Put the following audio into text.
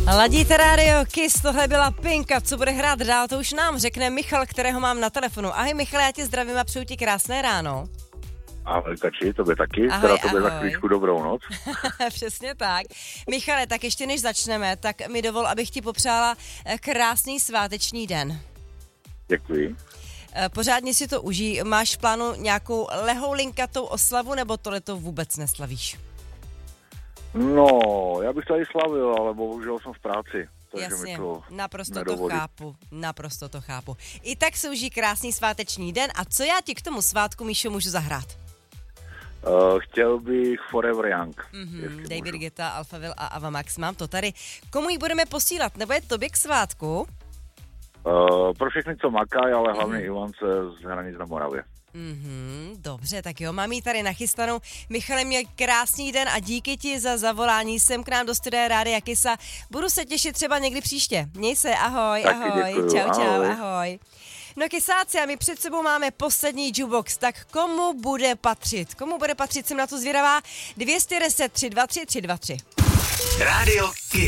Ladíte rádio Kiss, tohle byla Pinka, co bude hrát dál, to už nám řekne Michal, kterého mám na telefonu. Ahoj Michale, já tě zdravím a přeju ti krásné ráno. Ahoj Kači, tobě taky, ahoj, teda tobě za chvíličku dobrou noc. Přesně tak. Michale, tak ještě než začneme, tak mi dovol, abych ti popřála krásný sváteční den. Děkuji. Pořádně si to užij. Máš v plánu nějakou lehoulinkatou oslavu, nebo tohleto vůbec neslavíš? No, já bych tady slavil, ale bohužel jsem v práci. Jasně, naprosto nedovolí. Naprosto to chápu. I tak se užij krásný sváteční den a co já ti k tomu svátku, Míšo, můžu zahrát? Chtěl bych Forever Young. David Guetta, Alphaville a Ava Max, mám to tady. Komu ji budeme posílat? Nebo je tobě k svátku? Pro všechny, co makají, ale hlavně Ivance z Hranic na Moravě. Dobře, tak jo, mám ji tady nachystanou. Michale, měj krásný den a díky ti za zavolání sem k nám do studia Rádia Kissa. Budu se těšit třeba někdy příště. Měj se, ahoj, Taky ahoj, děkuju, čau, ahoj. ahoj. No kysáci, a my před sebou máme poslední jukebox, tak komu bude patřit? Komu bude patřit, jsem na to zvědavá. 210 323 323. Rádio Kiss.